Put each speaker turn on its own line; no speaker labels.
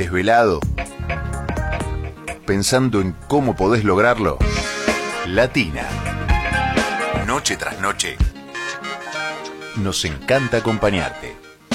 desvelado, pensando en cómo podés lograrlo. Latina. Noche tras noche. Nos encanta acompañarte.